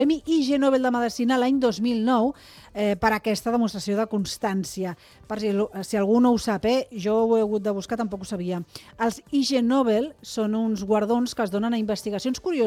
Premi IG Nobel de Medicina l'any 2009 per aquesta demostració de constància. Per si algú no ho sap, jo ho he hagut de buscar, tampoc ho sabia. Els IG Nobel són uns guardons que es donen a investigacions curioses